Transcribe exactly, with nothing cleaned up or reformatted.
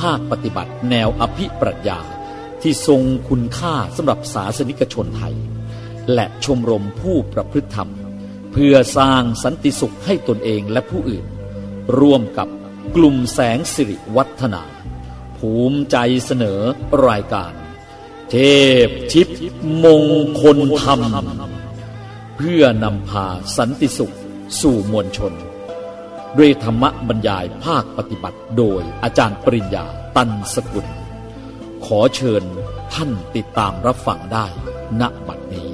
าคปฏิบัติแนวอภิปรัชญาที่ทรงคุณค่าสำหรับศาสนิกชนไทยและชมรมผู้ประพฤติธรรมเพื่อสร้างสันติสุขให้ตนเองและผู้อื่นร่วมกับกลุ่มแสงสิริวัฒนาภูมิใจเสนอรายการเทพทิพย์มงคลธรรมเพื่อนำพาสันติสุขสู่มวลชนด้วยธรรมบรรยายภาคปฏิบัติโดยอาจารย์ปริญญาตันสกุลขอเชิญท่านติดตามรับฟังได้ณบัดนี้